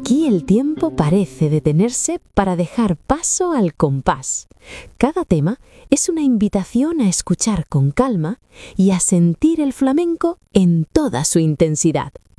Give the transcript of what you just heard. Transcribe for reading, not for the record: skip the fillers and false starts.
Aquí el tiempo parece detenerse para dejar paso al compás. Cada tema es una invitación a escuchar con calma y a sentir el flamenco en toda su intensidad.